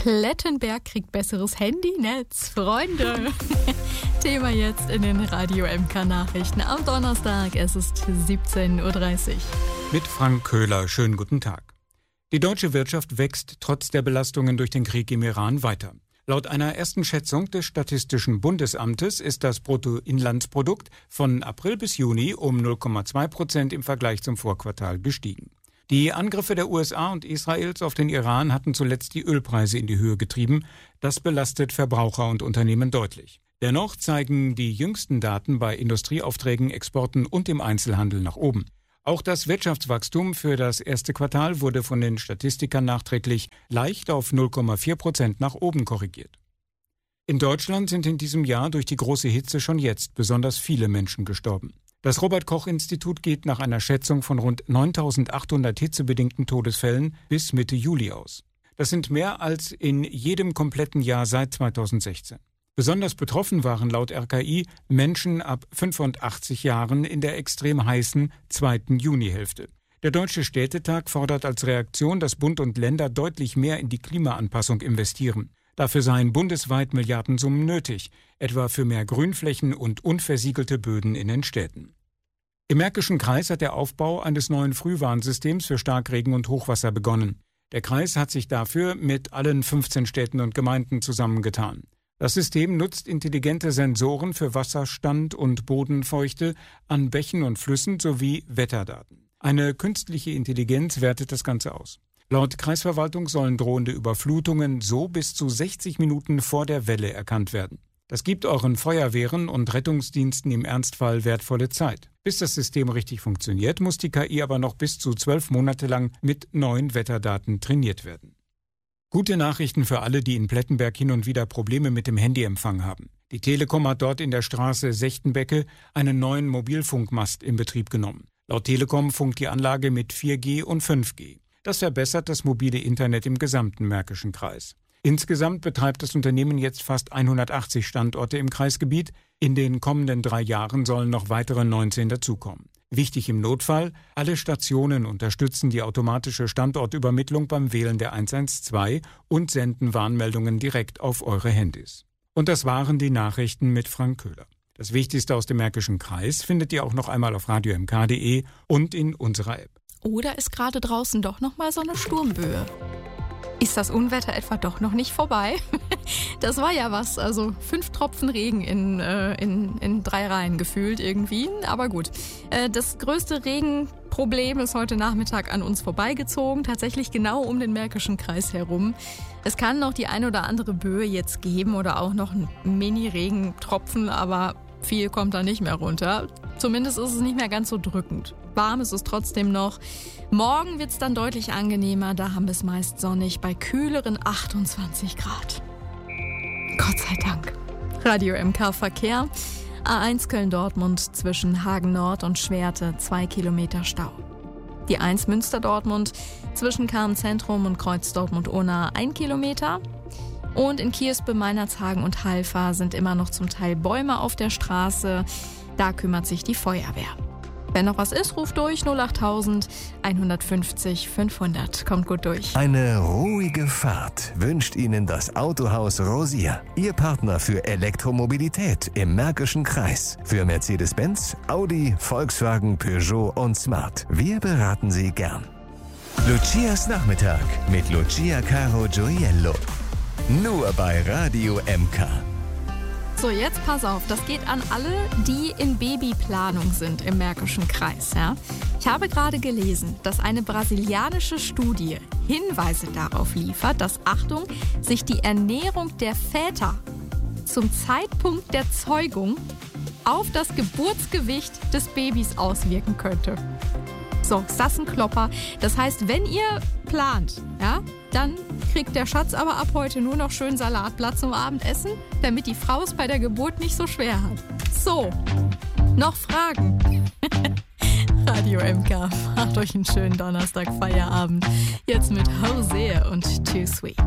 Plettenberg kriegt besseres Handynetz. Freunde! Thema jetzt in den Radio MK Nachrichten am Donnerstag. Es ist 17:30 Uhr. Mit Frank Köhler. Schönen guten Tag. Die deutsche Wirtschaft wächst trotz der Belastungen durch den Krieg im Iran weiter. Laut einer ersten Schätzung des Statistischen Bundesamtes ist das Bruttoinlandsprodukt von April bis Juni um 0,2% im Vergleich zum Vorquartal gestiegen. Die Angriffe der USA und Israels auf den Iran hatten zuletzt die Ölpreise in die Höhe getrieben. Das belastet Verbraucher und Unternehmen deutlich. Dennoch zeigen die jüngsten Daten bei Industrieaufträgen, Exporten und im Einzelhandel nach oben. Auch das Wirtschaftswachstum für das erste Quartal wurde von den Statistikern nachträglich leicht auf 0,4% nach oben korrigiert. In Deutschland sind in diesem Jahr durch die große Hitze schon jetzt besonders viele Menschen gestorben. Das Robert-Koch-Institut geht nach einer Schätzung von rund 9.800 hitzebedingten Todesfällen bis Mitte Juli aus. Das sind mehr als in jedem kompletten Jahr seit 2016. Besonders betroffen waren laut RKI Menschen ab 85 Jahren in der extrem heißen 2. Junihälfte. Der Deutsche Städtetag fordert als Reaktion, dass Bund und Länder deutlich mehr in die Klimaanpassung investieren. Dafür seien bundesweit Milliardensummen nötig, etwa für mehr Grünflächen und unversiegelte Böden in den Städten. Im Märkischen Kreis hat der Aufbau eines neuen Frühwarnsystems für Starkregen und Hochwasser begonnen. Der Kreis hat sich dafür mit allen 15 Städten und Gemeinden zusammengetan. Das System nutzt intelligente Sensoren für Wasserstand und Bodenfeuchte an Bächen und Flüssen sowie Wetterdaten. Eine künstliche Intelligenz wertet das Ganze aus. Laut Kreisverwaltung sollen drohende Überflutungen so bis zu 60 Minuten vor der Welle erkannt werden. Das gibt euren Feuerwehren und Rettungsdiensten im Ernstfall wertvolle Zeit. Bis das System richtig funktioniert, muss die KI aber noch bis zu 12 Monate lang mit neuen Wetterdaten trainiert werden. Gute Nachrichten für alle, die in Plettenberg hin und wieder Probleme mit dem Handyempfang haben. Die Telekom hat dort in der Straße Sechtenbecke einen neuen Mobilfunkmast in Betrieb genommen. Laut Telekom funkt die Anlage mit 4G und 5G. Das verbessert das mobile Internet im gesamten Märkischen Kreis. Insgesamt betreibt das Unternehmen jetzt fast 180 Standorte im Kreisgebiet. In den kommenden 3 Jahren sollen noch weitere 19 dazukommen. Wichtig im Notfall, alle Stationen unterstützen die automatische Standortübermittlung beim Wählen der 112 und senden Warnmeldungen direkt auf eure Handys. Und das waren die Nachrichten mit Frank Köhler. Das Wichtigste aus dem Märkischen Kreis findet ihr auch noch einmal auf radiomk.de und in unserer App. Oder ist gerade draußen doch noch mal so eine Sturmböe? Ist das Unwetter etwa doch noch nicht vorbei? Das war ja was, also 5 Tropfen Regen in 3 Reihen gefühlt irgendwie, aber gut. Das größte Regenproblem ist heute Nachmittag an uns vorbeigezogen, tatsächlich genau um den Märkischen Kreis herum. Es kann noch die ein oder andere Böe jetzt geben oder auch noch ein Mini-Regentropfen, aber viel kommt da nicht mehr runter. Zumindest ist es nicht mehr ganz so drückend. Warm ist es trotzdem noch. Morgen wird es dann deutlich angenehmer. Da haben wir es meist sonnig bei kühleren 28 Grad. Gott sei Dank. Radio MK Verkehr. A1 Köln-Dortmund zwischen Hagen-Nord und Schwerte 2 Kilometer Stau. Die 1 Münster-Dortmund zwischen Kahn-Zentrum und Kreuz Dortmund-Unna 1 Kilometer. Und in Kiersbe, Meinerzhagen und Halfa sind immer noch zum Teil Bäume auf der Straße. Da kümmert sich die Feuerwehr. Wenn noch was ist, ruft durch 08000 150 500. Kommt gut durch. Eine ruhige Fahrt wünscht Ihnen das Autohaus Rosier. Ihr Partner für Elektromobilität im Märkischen Kreis. Für Mercedes-Benz, Audi, Volkswagen, Peugeot und Smart. Wir beraten Sie gern. Lucias Nachmittag mit Lucia Caro Gioiello. Nur bei Radio MK. So, jetzt pass auf, das geht an alle, die in Babyplanung sind im Märkischen Kreis. Ja? Ich habe gerade gelesen, dass eine brasilianische Studie Hinweise darauf liefert, dass, Achtung, sich die Ernährung der Väter zum Zeitpunkt der Zeugung auf das Geburtsgewicht des Babys auswirken könnte. So, ist das ein Klopper? Das heißt, wenn ihr plant, ja, dann kriegt der Schatz aber ab heute nur noch schön Salatblatt zum Abendessen, damit die Frau es bei der Geburt nicht so schwer hat. So, noch Fragen? Radio MK, macht euch einen schönen Donnerstag Feierabend. Jetzt mit Hosea und Too Sweet.